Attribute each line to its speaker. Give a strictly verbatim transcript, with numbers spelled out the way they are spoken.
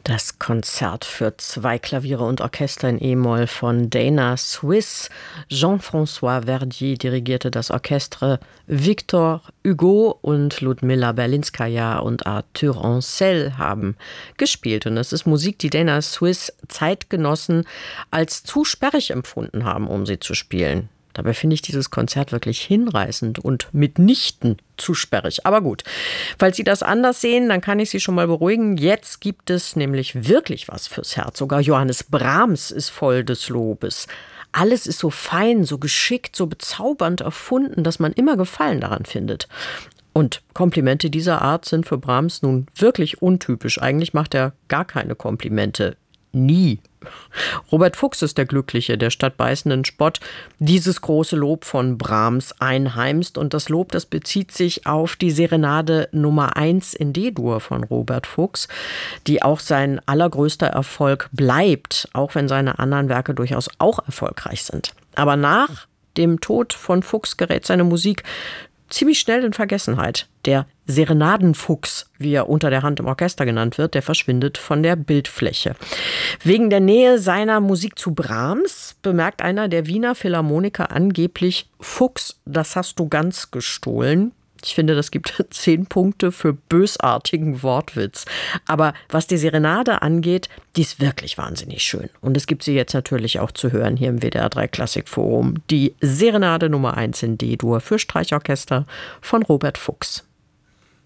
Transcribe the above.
Speaker 1: Das Konzert für zwei Klaviere und Orchester in E-Moll von Dana Suisse. Jean-François Verdi dirigierte das Orchestre, Victor Hugo und Ludmilla Berlinskaja und Arthur Ancel haben gespielt. Und es ist Musik, die Dana Suisse Zeitgenossen als zu sperrig empfunden haben, um sie zu spielen. Dabei finde ich dieses Konzert wirklich hinreißend und mitnichten zu sperrig. Aber gut, falls Sie das anders sehen, dann kann ich Sie schon mal beruhigen. Jetzt gibt es nämlich wirklich was fürs Herz. Sogar Johannes Brahms ist voll des Lobes. Alles ist so fein, so geschickt, so bezaubernd erfunden, dass man immer Gefallen daran findet. Und Komplimente dieser Art sind für Brahms nun wirklich untypisch. Eigentlich macht er gar keine Komplimente. Nie. Robert Fuchs ist der Glückliche, der statt beißenden Spott dieses große Lob von Brahms einheimst. Und das Lob, das bezieht sich auf die Serenade Nummer eins in D-Dur von Robert Fuchs, die auch sein allergrößter Erfolg bleibt, auch wenn seine anderen Werke durchaus auch erfolgreich sind. Aber nach dem Tod von Fuchs gerät seine Musik ziemlich schnell in Vergessenheit. Der Serenadenfuchs, wie er unter der Hand im Orchester genannt wird, der verschwindet von der Bildfläche. Wegen der Nähe seiner Musik zu Brahms bemerkt einer der Wiener Philharmoniker angeblich: Fuchs, das hast du ganz gestohlen. Ich finde, das gibt zehn Punkte für bösartigen Wortwitz. Aber was die Serenade angeht, die ist wirklich wahnsinnig schön. Und es gibt sie jetzt natürlich auch zu hören hier im W D R drei Klassikforum. Die Serenade Nummer eins in D-Dur für Streichorchester von Robert Fuchs.